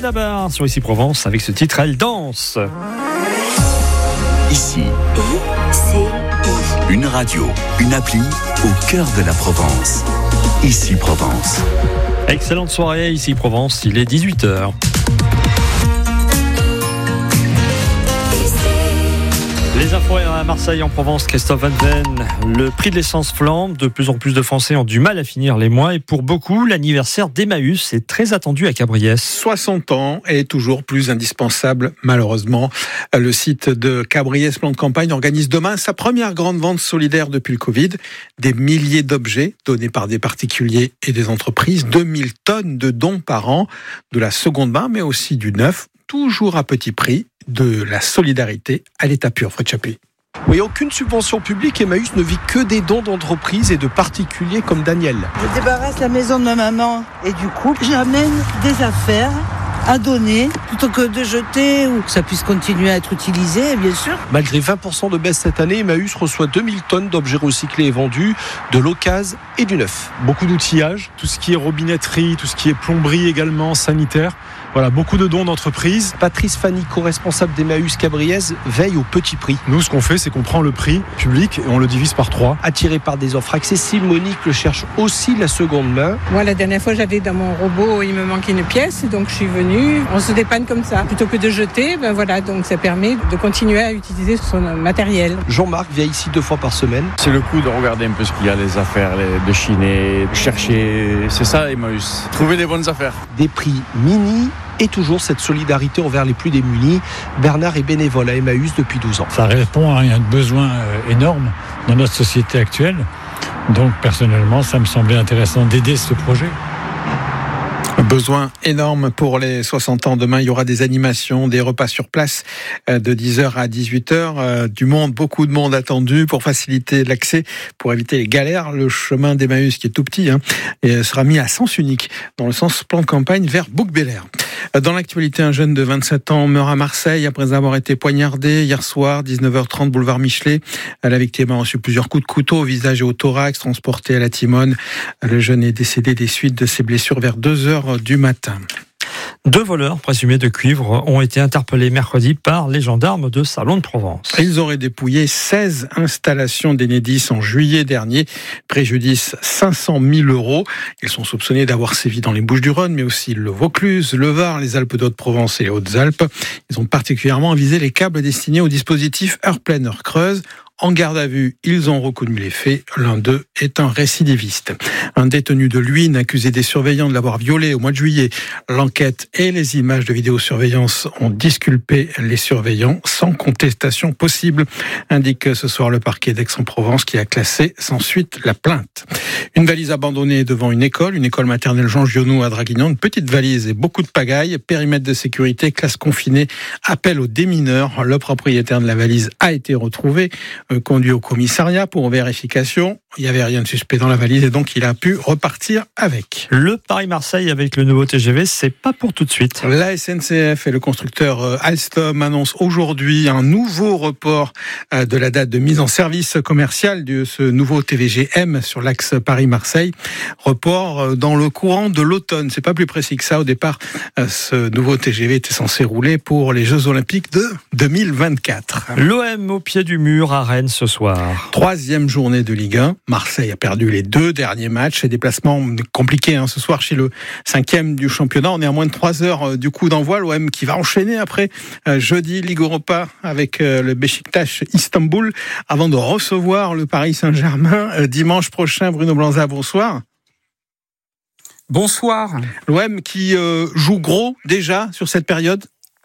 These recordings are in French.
Benabar sur Ici Provence avec ce titre Elle danse. Ici, une radio, une appli au cœur de la Provence. Ici Provence. Excellente soirée Ici Provence, il est 18h. Les infos à Marseille, en Provence, Christophe Van Den. Le prix de l'essence flambe. De plus en plus de Français ont du mal à finir les mois. Et pour beaucoup, l'anniversaire d'Emmaüs est très attendu à Cabriès. 60 ans est toujours plus indispensable, malheureusement. Le site de Cabriès Plan de Campagne organise demain sa première grande vente solidaire depuis le Covid. Des milliers d'objets donnés par des particuliers et des entreprises. 2000 tonnes de dons par an, de la seconde main, mais aussi du neuf. Toujours à petit prix, de la solidarité à l'état pur. Fred Chapuis. Oui, aucune subvention publique. Emmaüs ne vit que des dons d'entreprises et de particuliers comme Daniel. Je débarrasse la maison de ma maman et du coup, j'amène des affaires à donner plutôt que de jeter ou que ça puisse continuer à être utilisé, bien sûr. Malgré 20% de baisse cette année, Emmaüs reçoit 2000 tonnes d'objets recyclés et vendus, de l'occasion et du neuf. Beaucoup d'outillage, tout ce qui est robinetterie, tout ce qui est plomberie également, sanitaire. Voilà, beaucoup de dons d'entreprises. Patrice Fanny, co-responsable d'Emmaüs Cabriès, veille au petit prix. Nous, ce qu'on fait, c'est qu'on prend le prix public et on le divise par 3. Attiré par des offres accessibles, Monique cherche aussi la seconde main. Moi, la dernière fois, j'avais dans mon robot, il me manquait une pièce, donc je suis venue. On se dépanne comme ça. Plutôt que de jeter, donc ça permet de continuer à utiliser son matériel. Jean-Marc vient ici 2 fois par semaine. C'est le coup de regarder un peu ce qu'il y a, les affaires, de chiner, de chercher. C'est ça, Emmaüs. Trouver des bonnes affaires. Des prix mini. Et toujours cette solidarité envers les plus démunis. Bernard est bénévole à Emmaüs depuis 12 ans. Ça répond à un besoin énorme dans notre société actuelle. Donc personnellement, ça me semblait intéressant d'aider ce projet. Besoin énorme pour les 60 ans. Demain, il y aura des animations, des repas sur place de 10h à 18h. Du monde, beaucoup de monde attendu pour faciliter l'accès, pour éviter les galères. Le chemin d'Emmaüs, qui est tout petit, sera mis à sens unique, dans le sens plan de campagne vers Bouc-Bélair. Dans l'actualité, un jeune de 27 ans meurt à Marseille après avoir été poignardé hier soir, 19h30, boulevard Michelet. La victime a reçu plusieurs coups de couteau au visage et au thorax, transporté à la Timone. Le jeune est décédé des suites de ses blessures vers 2h du matin. 2 voleurs présumés de cuivre ont été interpellés mercredi par les gendarmes de Salon de Provence. Ils auraient dépouillé 16 installations d'Enedis en juillet dernier. Préjudice 500 000 €. Ils sont soupçonnés d'avoir sévi dans les Bouches-du-Rhône, mais aussi le Vaucluse, le Var, les Alpes-de-Haute-Provence et les Hautes-Alpes. Ils ont particulièrement visé les câbles destinés au dispositif heure pleine, heure creuse. En garde à vue, ils ont reconnu les faits. L'un d'eux est un récidiviste. Un détenu de Luynes accusé des surveillants de l'avoir violé au mois de juillet. L'enquête et les images de vidéosurveillance ont disculpé les surveillants sans contestation possible, indique ce soir le parquet d'Aix-en-Provence qui a classé sans suite la plainte. Une valise abandonnée devant une école maternelle Jean Gionou à Draguignan. Une petite valise et beaucoup de pagaille. Périmètre de sécurité, classe confinée, appel aux démineurs. Le propriétaire de la valise a été retrouvé. Conduit au commissariat pour vérification. Il n'y avait rien de suspect dans la valise et donc il a pu repartir avec. Le Paris-Marseille avec le nouveau TGV, c'est pas pour tout de suite. La SNCF et le constructeur Alstom annoncent aujourd'hui un nouveau report de la date de mise en service commercial de ce nouveau TVG-M sur l'axe Paris-Marseille. Report dans le courant de l'automne. C'est pas plus précis que ça. Au départ, ce nouveau TGV était censé rouler pour les Jeux Olympiques de 2024. L'OM au pied du mur à Rennes ce soir. 3e journée de Ligue 1. Marseille a perdu les 2 derniers matchs. Et déplacement compliqué ce soir chez le 5e du championnat. On est à moins de 3 heures du coup d'envoi. L'OM qui va enchaîner après jeudi Ligue Europa avec le Beşiktaş Istanbul avant de recevoir le Paris Saint-Germain dimanche prochain. Bruno Blanza, bonsoir. Bonsoir. L'OM qui joue gros déjà sur cette période.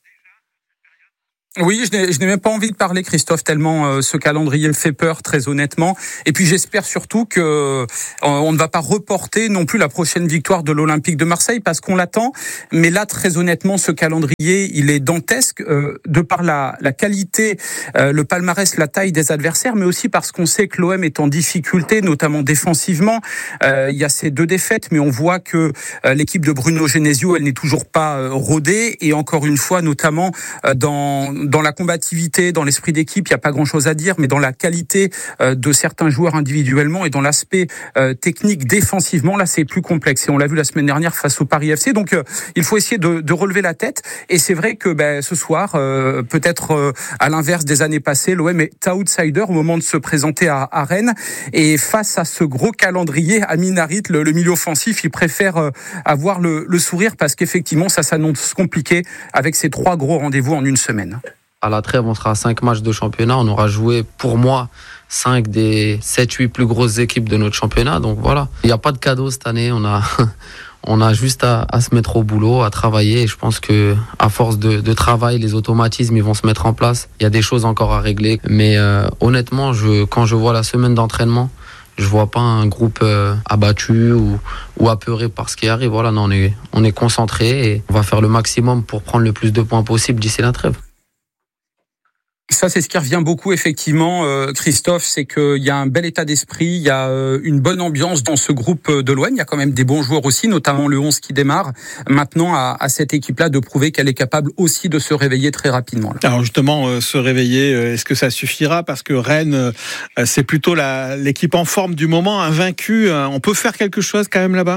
Oui, je n'ai même pas envie de parler, Christophe, tellement ce calendrier me fait peur, très honnêtement. Et puis j'espère surtout que on ne va pas reporter non plus la prochaine victoire de l'Olympique de Marseille, parce qu'on l'attend. Mais là, très honnêtement, ce calendrier, il est dantesque de par la qualité, le palmarès, la taille des adversaires, mais aussi parce qu'on sait que l'OM est en difficulté, notamment défensivement. Il y a ces 2 défaites, mais on voit que l'équipe de Bruno Genesio, elle n'est toujours pas rodée. Et encore une fois, notamment dans dans la combativité, dans l'esprit d'équipe, il n'y a pas grand-chose à dire, mais dans la qualité de certains joueurs individuellement et dans l'aspect technique défensivement, là c'est plus complexe. Et on l'a vu la semaine dernière face au Paris FC. Donc il faut essayer de relever la tête. Et c'est vrai que ce soir, peut-être à l'inverse des années passées, l'OM est outsider au moment de se présenter à Rennes. Et face à ce gros calendrier, Amin Harit, le milieu offensif, il préfère avoir le sourire parce qu'effectivement ça s'annonce compliqué avec ces 3 gros rendez-vous en une semaine. À la trêve, on sera à 5 matchs de championnat. On aura joué, pour moi, 5 des 7-8 plus grosses équipes de notre championnat. Donc voilà, il n'y a pas de cadeau cette année. On a juste à se mettre au boulot, à travailler. Et je pense que à force de travail, les automatismes ils vont se mettre en place. Il y a des choses encore à régler. Mais honnêtement, quand je vois la semaine d'entraînement, je vois pas un groupe abattu ou apeuré par ce qui arrive. Voilà, non, on est concentré et on va faire le maximum pour prendre le plus de points possible d'ici la trêve. Ça, c'est ce qui revient beaucoup, effectivement, Christophe, c'est qu'il y a un bel état d'esprit, il y a une bonne ambiance dans ce groupe de l'OM. Il y a quand même des bons joueurs aussi, notamment le 11 qui démarre. Maintenant, à cette équipe-là de prouver qu'elle est capable aussi de se réveiller très rapidement. Là. Alors justement, se réveiller, est-ce que ça suffira ? Parce que Rennes, c'est plutôt l'équipe en forme du moment, invaincue. On peut faire quelque chose quand même là-bas ?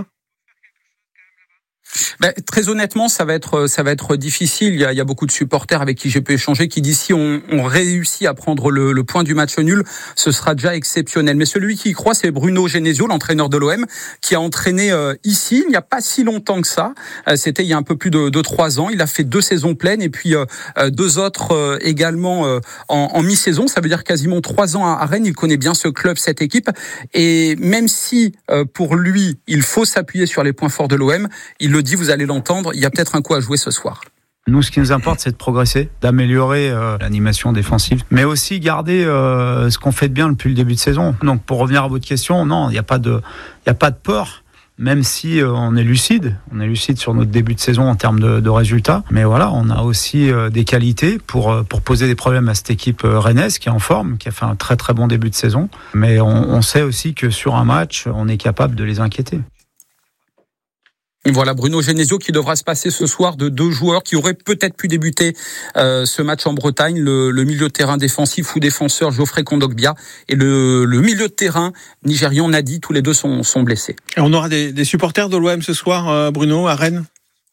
Très honnêtement, ça va être difficile. Il y a beaucoup de supporters avec qui j'ai pu échanger qui disent si on réussit à prendre le point du match nul, ce sera déjà exceptionnel. Mais celui qui y croit, c'est Bruno Genesio, l'entraîneur de l'OM, qui a entraîné ici il n'y a pas si longtemps que ça. C'était il y a un peu plus de 3 ans. Il a fait 2 saisons pleines et puis 2 autres également en mi-saison. Ça veut dire quasiment 3 ans à Rennes. Il connaît bien ce club, cette équipe. Et même si pour lui, il faut s'appuyer sur les points forts de l'OM, il le dit, vous allez l'entendre, il y a peut-être un coup à jouer ce soir. Nous, ce qui nous importe, c'est de progresser, d'améliorer l'animation défensive, mais aussi garder ce qu'on fait de bien depuis le début de saison. Donc, pour revenir à votre question, non, il n'y a pas de peur, même si on est lucide sur notre début de saison en termes de résultats. Mais voilà, on a aussi des qualités pour poser des problèmes à cette équipe rennaise qui est en forme, qui a fait un très très bon début de saison. Mais on sait aussi que sur un match, on est capable de les inquiéter. Voilà Bruno Genesio qui devra se passer ce soir de 2 joueurs qui auraient peut-être pu débuter ce match en Bretagne, le milieu de terrain défensif ou défenseur Geoffrey Kondogbia et le milieu de terrain nigérian Nadi, tous les deux sont blessés. Et on aura des supporters de l'OM ce soir, Bruno, à Rennes ?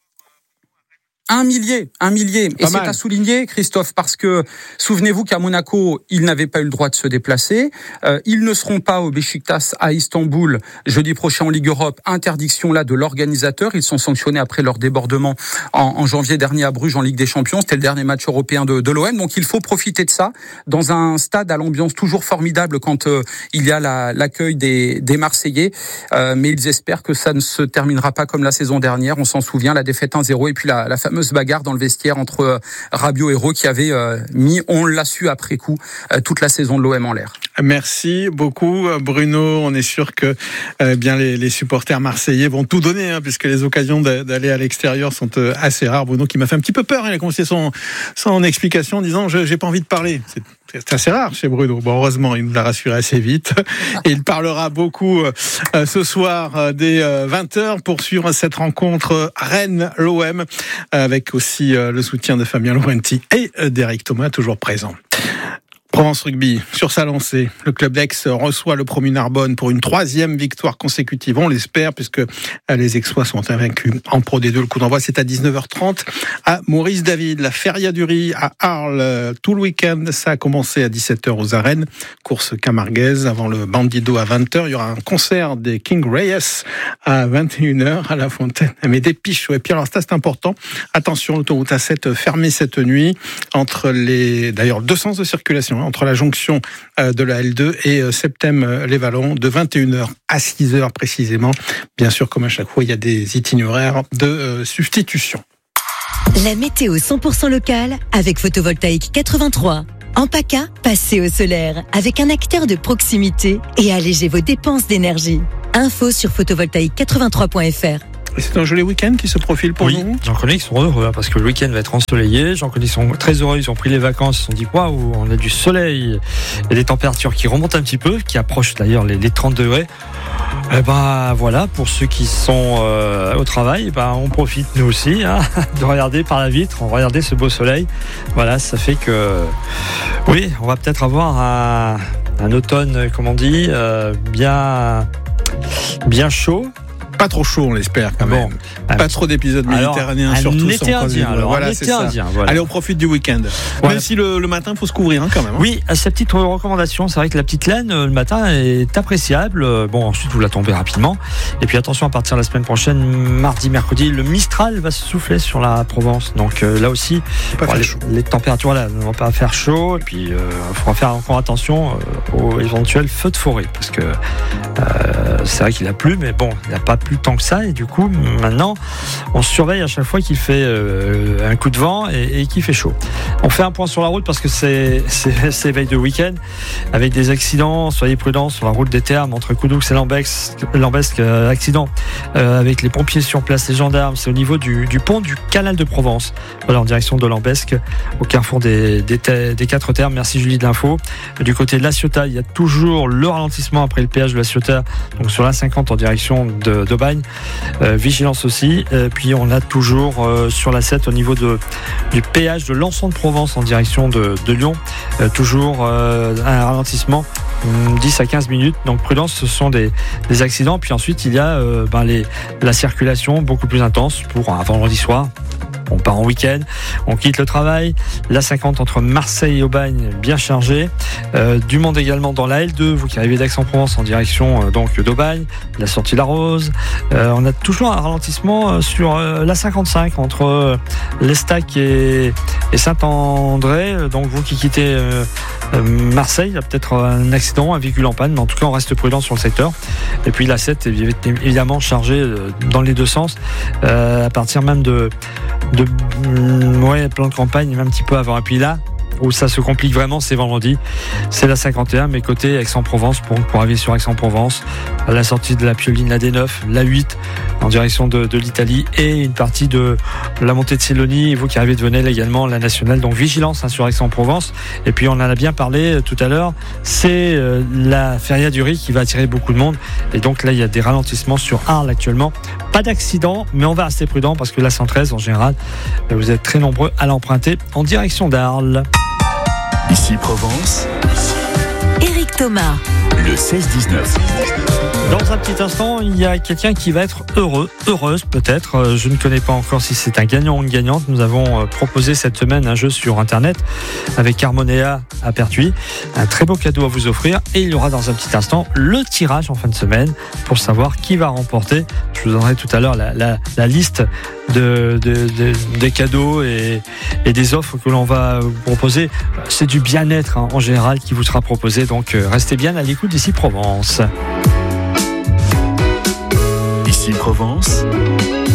Un millier. Et c'est à souligner, Christophe, parce que souvenez-vous qu'à Monaco, ils n'avaient pas eu le droit de se déplacer. Ils ne seront pas au Beşiktaş à Istanbul jeudi prochain en Ligue Europe. Interdiction là de l'organisateur. Ils sont sanctionnés après leur débordement en janvier dernier à Bruges en Ligue des Champions. C'était le dernier match européen de l'OM. Donc il faut profiter de ça dans un stade à l'ambiance toujours formidable quand il y a l'accueil des Marseillais. Mais ils espèrent que ça ne se terminera pas comme la saison dernière. On s'en souvient, la défaite 1-0 et puis la fameuse bagarre dans le vestiaire entre Rabiot et Hérault qui avait mis, on l'a su après coup, toute la saison de l'OM en l'air. Merci beaucoup Bruno. On est sûr que bien les supporters marseillais vont tout donner, puisque les occasions d'aller à l'extérieur sont assez rares. Bruno qui m'a fait un petit peu peur, il a commencé son explication en disant j'ai pas envie de parler. C'est assez rare chez Bruno. Bon, heureusement, il nous l'a rassuré assez vite. Et il parlera beaucoup ce soir dès 20h pour suivre cette rencontre Rennes-l'OM avec aussi le soutien de Fabien Laurenti et d'Éric Thomas, toujours présent. Provence Rugby, sur sa lancée, le club d'Aix reçoit le promu Narbonne pour une 3e victoire consécutive, on l'espère, puisque les Aixois sont invaincus en Pro D2. Le coup d'envoi, c'est à 19h30 à Maurice David. La Feria du Riz à Arles, tout le week-end, ça a commencé à 17h aux arènes. Course camarguaise, avant le Bandido à 20h. Il y aura un concert des King Reyes à 21h à la Fontaine. Mais des Pichots. Et puis alors, ça c'est important. Attention, l'autoroute A7 fermée cette nuit entre d'ailleurs 2 sens de circulation, entre la jonction de la L2 et Septem-les-Vallons, de 21h à 6h précisément. Bien sûr, comme à chaque fois, il y a des itinéraires de substitution. La météo 100% locale avec Photovoltaïque 83. En PACA, passez au solaire avec un acteur de proximité et allégez vos dépenses d'énergie. Info sur photovoltaïque83.fr. Et c'est un joli week-end qui se profile pour vous? J'en connais qui sont heureux parce que le week-end va être ensoleillé. J'en connais qui sont très heureux, ils ont pris les vacances, ils se sont dit waouh, on a du soleil et des températures qui remontent un petit peu, qui approchent d'ailleurs les 30 degrés. Et voilà, pour ceux qui sont au travail, on profite nous aussi de regarder par la vitre, on regarder ce beau soleil. Voilà, ça fait que oui, on va peut-être avoir un automne, comme on dit, bien chaud. Pas trop chaud, on l'espère quand même. Pas trop d'épisodes méditerranéens, surtout. Indien. Allez, on profite du week-end. Même si le matin, il faut se couvrir quand même. Oui, à cette petite recommandation, c'est vrai que la petite laine, le matin, est appréciable. Ensuite, vous la tombez rapidement. Et puis attention, à partir de la semaine prochaine, mardi, mercredi, le Mistral va se souffler sur la Provence. Donc là aussi, les températures ne vont pas faire chaud. Et puis, il faudra faire encore attention aux éventuels feux de forêt. Parce que c'est vrai qu'il a plu, mais il n'y a pas plus tant que ça, et du coup maintenant on surveille à chaque fois qu'il fait un coup de vent et qu'il fait chaud. On fait un point sur la route parce que c'est veille de week-end avec des accidents. Soyez prudents sur la route des Thermes entre Coudoux et Lambesc, accident avec les pompiers sur place, les gendarmes. C'est au niveau du pont du canal de Provence, en direction de Lambesc, au carrefour des 4 Thermes. Merci Julie de l'info. Du côté de La Ciotat, il y a toujours le ralentissement après le péage de La Ciotat, donc sur la 50 en direction d'Aubagne. Vigilance aussi. Puis on a toujours sur la 7 au niveau du péage de Lançon de Provence en direction de Lyon. Toujours un ralentissement 10 à 15 minutes. Donc prudence, ce sont des accidents. Puis ensuite il y a la circulation beaucoup plus intense pour un vendredi soir. On part en week-end, on quitte le travail. La 50 entre Marseille et Aubagne, bien chargée. Du monde également dans la L2, vous qui arrivez d'Aix-en-Provence en direction d'Aubagne, la sortie La Rose. On a toujours un ralentissement sur la 55 entre l'Estac et Saint-André. Donc vous qui quittez Marseille, il y a peut-être un accident, un véhicule en panne, mais en tout cas on reste prudent sur le secteur. Et puis la 7 est évidemment chargée dans les deux sens, à partir même de plan de campagne, même un petit peu avant. Et puis là où ça se complique vraiment, c'est vendredi, c'est la 51, mais côté Aix-en-Provence, pour arriver sur Aix-en-Provence, à la sortie de la Pioline, la D9, la 8 en direction de l'Italie, et une partie de la montée de Célonie, et vous qui arrivez de Venelle également, la nationale. Donc vigilance sur Aix-en-Provence. Et puis on en a bien parlé tout à l'heure, c'est la Feria du Riz qui va attirer beaucoup de monde, et donc là il y a des ralentissements sur Arles actuellement. Pas d'accident, mais on va rester prudent parce que la 113 en général, vous êtes très nombreux à l'emprunter en direction d'Arles. Ici Provence, Éric Thomas, le 16-19. Dans un petit instant, il y a quelqu'un qui va être heureuse peut-être. Je ne connais pas encore si c'est un gagnant ou une gagnante. Nous avons proposé cette semaine un jeu sur Internet avec Harmonia à Pertuis. Un très beau cadeau à vous offrir. Et il y aura dans un petit instant le tirage en fin de semaine pour savoir qui va remporter. Je vous donnerai tout à l'heure la liste des cadeaux et des offres que l'on va vous proposer. C'est du bien-être en général qui vous sera proposé. Donc restez bien à l'écoute d'ici Provence. Ici Provence,